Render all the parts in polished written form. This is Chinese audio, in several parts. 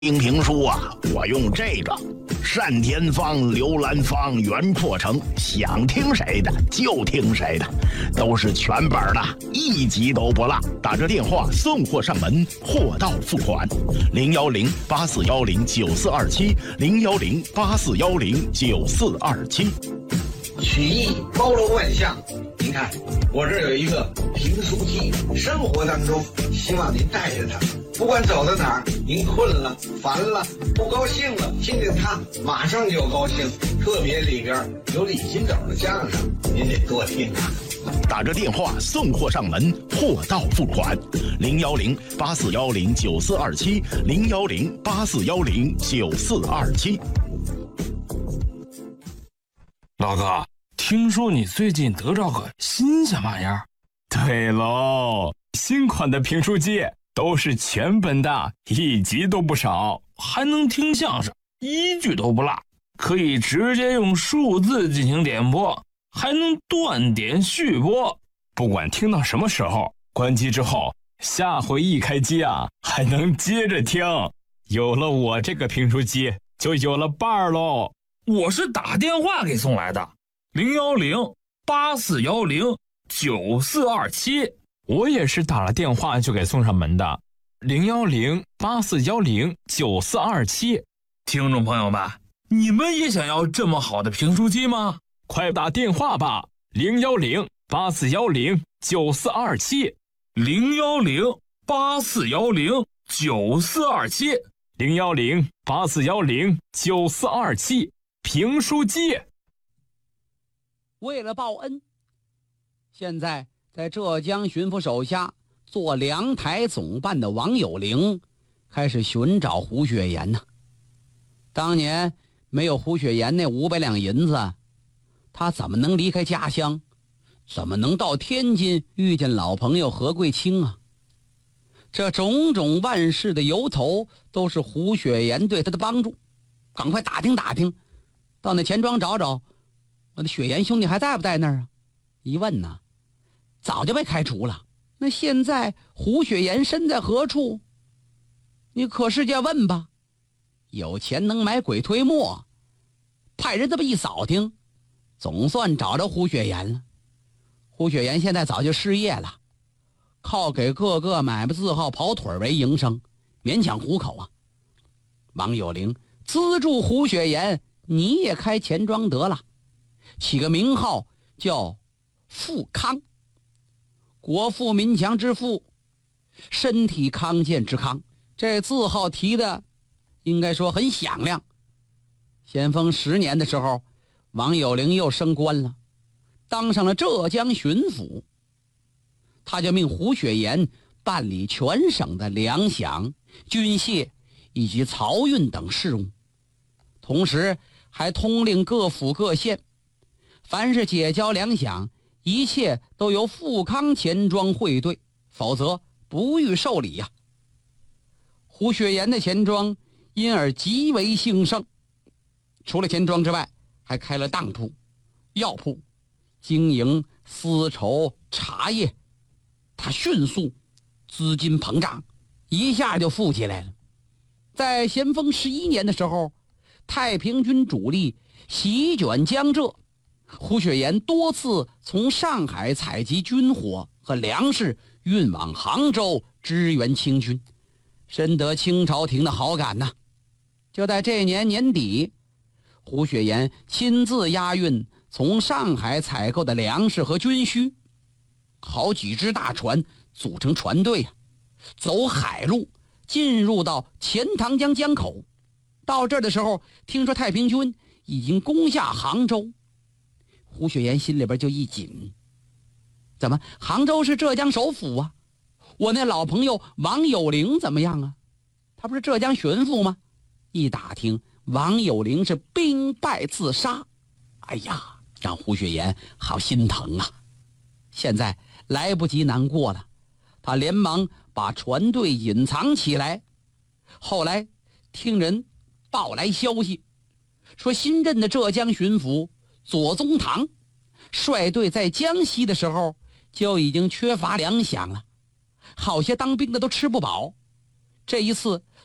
听评书啊，我用这个单田芳、刘兰芳、袁阔成，想听谁的就听谁的，都是全本的，一集都不落。打着电话送货上门，货到付款。010-8410-9427，010-8410-9427。 曲艺包罗万象，您看我这儿有一个评书机，生活当中希望您带着它，不管走到哪儿，您困了、烦了、不高兴了，听听它马上就高兴。特别里边有李金斗的相声，您得多听啊。 打着电话送货上门，货到付款。010-8410-9427，010-8410-9427。 老哥，听说你最近得着个新鲜玩意儿？ 对喽，新款的评书机都是全本的，一集都不少， 还能听相声，一句都不落，可以直接用数字进行点播，还能断点续播， 不管听到什么时候，关机之后下回一开机啊，还能接着听。有了我这个评书机，就有了伴儿喽。 我是打电话给送来的，010-8410-9427。 我也是打了电话就给送上门的，010-8410-9427。 听众朋友们，你们也想要这么好的评书机吗？ 快打电话吧，010-8410-9427。 010-8410-9427。 010-8410-9427。评书机。 为了报恩，现在在浙江巡抚手下做粮台总办的王有龄开始寻找胡雪岩呢。当年没有胡雪岩那500两银子，他怎么能离开家乡，怎么能到天津遇见老朋友何贵清啊？这种种万事的由头都是胡雪岩对他的帮助。赶快打听打听，到那钱庄找找，我的雪岩兄弟还在不在那儿啊？一问呢，早就被开除了。那现在胡雪岩身在何处？你可是这问吧，有钱能买鬼推磨，派人这么一扫听，总算找着胡雪岩了。胡雪岩现在早就失业了，靠给各个买卖字号跑腿为营生，勉强糊口啊。王有龄资助胡雪岩，你也开钱庄得了，起个名号叫富康，国富民强之富，身体康健之康。这字号提的应该说很响亮。咸丰10年的时候，王有龄又升官了，当上了浙江巡抚。他就命胡雪岩办理全省的粮饷、军械以及漕运等事务，同时还通令各府各县，凡是解交粮饷，一切都由富康钱庄汇兑，否则不予受理呀。胡雪岩的钱庄因而极为兴盛，除了钱庄之外，还开了当铺、药铺，经营丝绸、茶叶。他迅速资金膨胀，一下就富起来了。在咸丰11年的时候，太平军主力席卷江浙，胡雪岩多次从上海采集军火和粮食运往杭州支援清军，深得清朝廷的好感呐。就在这年年底，胡雪岩亲自押运从上海采购的粮食和军需，好几只大船组成船队走海路进入到钱塘江江口。到这儿的时候，听说太平军已经攻下杭州，胡雪岩心里边就一紧，怎么杭州是浙江首府啊？我那老朋友王有龄怎么样啊？他不是浙江巡抚吗？一打听，王有龄是兵败自杀。哎呀，让胡雪岩好心疼啊！现在来不及难过了，他连忙把船队隐藏起来。后来听人报来消息，说新任的浙江巡抚左宗棠率队在江西的时候就已经缺乏粮饷了，好些当兵的都吃不饱。这一次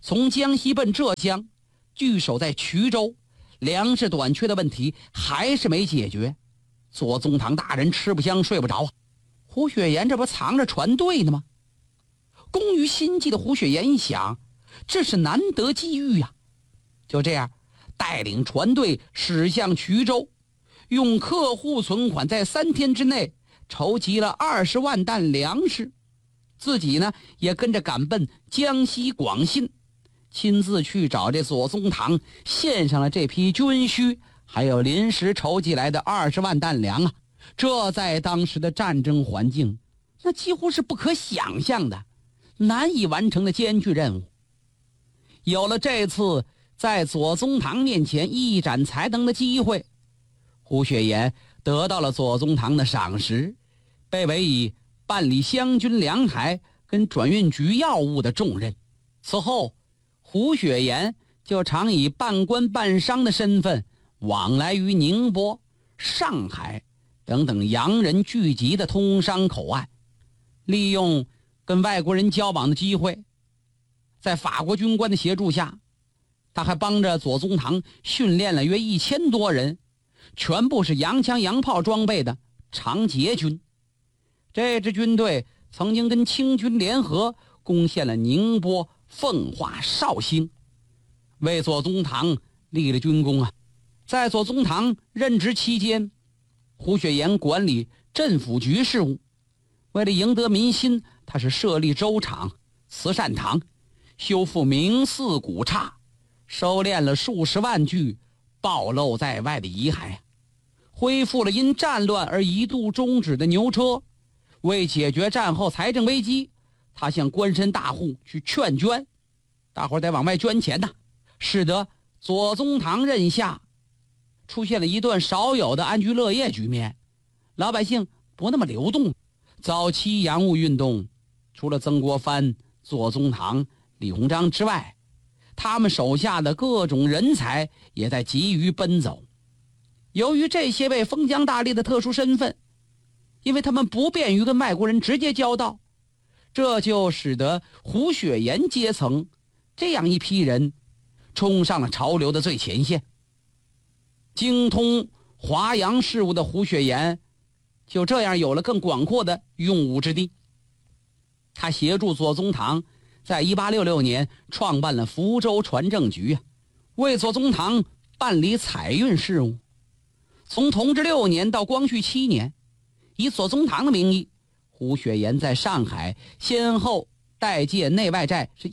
从江西奔浙江，据守在衢州，粮食短缺的问题还是没解决。左宗棠大人吃不香睡不着啊，胡雪岩这不藏着船队呢吗？工于心计的胡雪岩一想，这是难得机遇呀，就这样带领船队驶向衢州，用客户存款在3天之内筹集了20万担粮食，自己呢也跟着赶奔江西广信，亲自去找这左宗棠献上了这批军需，还有临时筹集来的20万担粮啊！这在当时的战争环境，那几乎是不可想象的，难以完成的艰巨任务。有了这次在左宗棠面前一展才能的机会，胡雪岩得到了左宗棠的赏识，被委以办理湘军粮台跟转运局要务的重任。此后，胡雪岩就常以半官半商的身份往来于宁波、上海等等洋人聚集的通商口岸，利用跟外国人交往的机会，在法国军官的协助下，他还帮着左宗棠训练了约1000多人，全部是洋枪洋炮装备的长捷军。这支军队曾经跟清军联合攻陷了宁波、奉化、绍兴，为左宗棠立了军功啊。在左宗棠任职期间，胡雪岩管理镇抚局事务，为了赢得民心，他是设立粥厂、慈善堂，修复名寺古刹，收敛了数十万具暴露在外的遗骸，恢复了因战乱而一度终止的牛车。为解决战后财政危机，他向官绅大户去劝捐，大伙得往外捐钱呐，使得左宗棠任下出现了一段少有的安居乐业局面，老百姓不那么流动。早期洋务运动，除了曾国藩、左宗棠、李鸿章之外，他们手下的各种人才也在急于奔走。由于这些位封疆大吏的特殊身份，因为他们不便于跟外国人直接交道，这就使得胡雪岩阶层这样一批人冲上了潮流的最前线。精通华洋事务的胡雪岩就这样有了更广阔的用武之地。他协助左宗棠在1866年创办了福州船政局，为左宗棠办理采运事务。从同治6年到光绪7年，以左宗棠的名义，胡雪岩在上海先后代借内外债是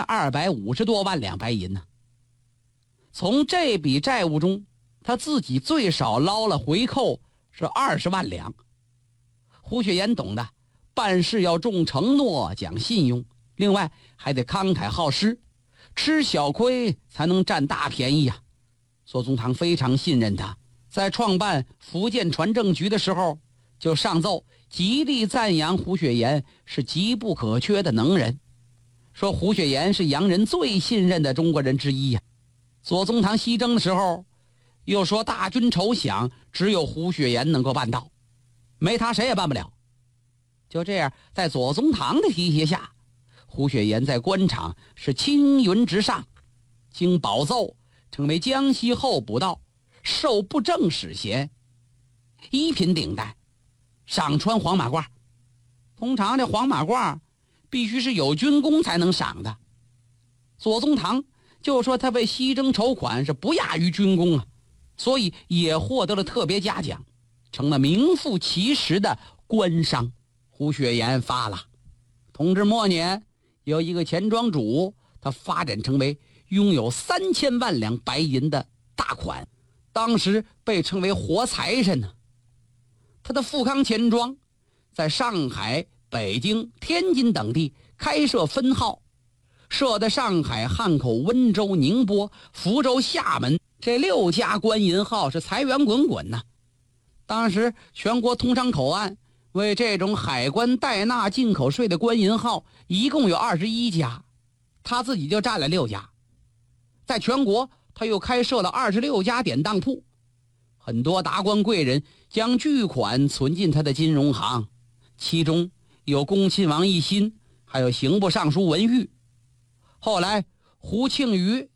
1250多万两白银呢。从这笔债务中，他自己最少捞了回扣是20万两。胡雪岩懂得办事要重承诺、讲信用，另外还得慷慨好施，吃小亏才能占大便宜啊。左宗棠非常信任他，在创办福建船政局的时候，就上奏极力赞扬胡雪岩是极不可缺的能人，说胡雪岩是洋人最信任的中国人之一呀。左宗棠西征的时候，又说大军筹饷只有胡雪岩能够办到，没他谁也办不了。就这样，在左宗棠的提携下，胡雪岩在官场是青云直上，经保奏成为江西候补道，授布政使衔，一品顶戴，赏穿黄马褂。通常这黄马褂必须是有军功才能赏的，左宗棠就说他为西征筹款是不亚于军功啊，所以也获得了特别嘉奖，成了名副其实的官商。胡雪岩发了。同治末年，有一个钱庄主，他发展成为拥有3000万两白银的大款，当时被称为活财神呢。他的富康钱庄在上海、北京、天津等地开设分号，设在上海、汉口、温州、宁波、福州、厦门这6家官银号是财源滚滚呐。当时全国通商口岸为这种海关代纳进口税的官银号一共有21家，他自己就占了6家。在全国他又开设了26家典当铺，很多达官贵人将巨款存进他的金融行，其中有恭亲王奕欣，还有刑部尚书文玉。后来胡庆余